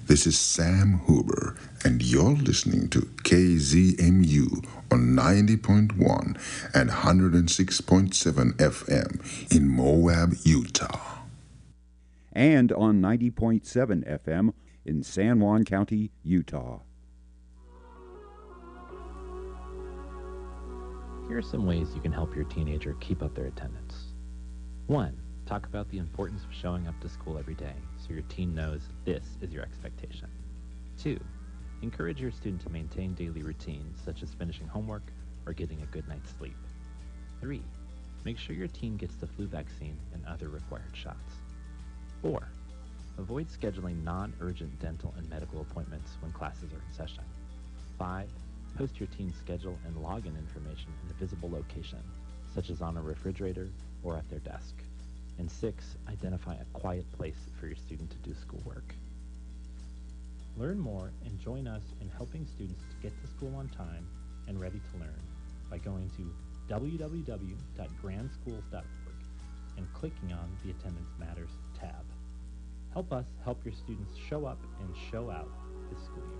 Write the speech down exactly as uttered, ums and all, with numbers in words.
This is Sam Huber, and you're listening to K Z M U on ninety point one and one hundred six point seven F M in Moab, Utah. And on ninety point seven F M in San Juan County, Utah. Here are some ways you can help your teenager keep up their attendance. One, talk about the importance of showing up to school every day so your teen knows this is your expectation. Two, encourage your student to maintain daily routines such as finishing homework or getting a good night's sleep. Three, make sure your teen gets the flu vaccine and other required shots. Four, avoid scheduling non-urgent dental and medical appointments when classes are in session. Five, post your teen's schedule and login information in a visible location, such as on a refrigerator or at their desk. And six, identify a quiet place for your student to do schoolwork. Learn more and join us in helping students to get to school on time and ready to learn by going to w w w dot grand schools dot org and clicking on the Attendance Matters tab. Help us help your students show up and show out this school year.